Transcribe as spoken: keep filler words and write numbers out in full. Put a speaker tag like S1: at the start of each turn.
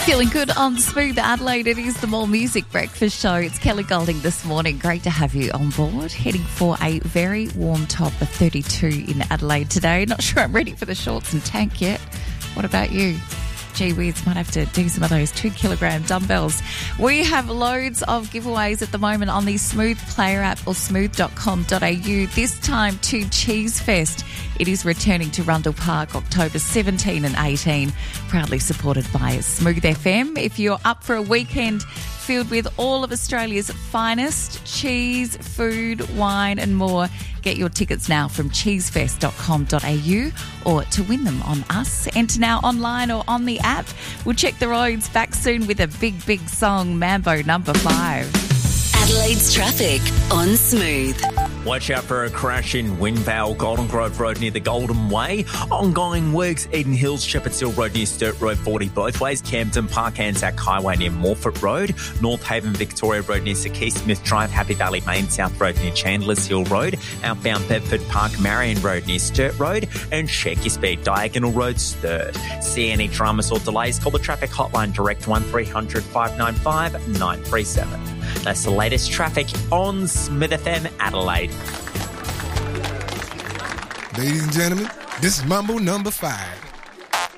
S1: Feeling good on Smooth Adelaide. It is the More Music Breakfast Show. It's Kelly Golding this morning. Great to have you on board. Heading for a very warm top of thirty-two in Adelaide today. Not sure I'm ready for the shorts and tank yet. What about you? Gee whiz, might have to do some of those two kilogram dumbbells. We have loads of giveaways at the moment on the Smooth Player app or smooth dot com dot a u. This time to Cheese Fest. It is returning to Rundle Park October seventeenth and eighteenth, proudly supported by Smooth F M. If you're up for a weekend filled with all of Australia's finest cheese, food, wine and more, get your tickets now from cheese fest dot com dot a u, or to win them on us, enter now online or on the app. We'll check the roads back soon with a big, big song, Mambo number five.
S2: Adelaide's traffic on Smooth.
S3: Watch out for a crash in Windvale, Golden Grove Road near the Golden Way. Ongoing works, Eden Hills, Shepherd's Hill Road near Sturt Road forty both ways. Campton Park, Anzac Highway near Morford Road. North Haven, Victoria Road near Sir Keith Smith Drive. Happy Valley Main South Road near Chandler's Hill Road. Outbound Bedford Park, Marion Road near Sturt Road. And check your speed, Diagonal Road, Sturt. See any dramas or delays, call the traffic hotline direct one three hundred five nine five nine three seven. That's the latest traffic on Smith F M Adelaide.
S4: Ladies and gentlemen, this is Mambo number five.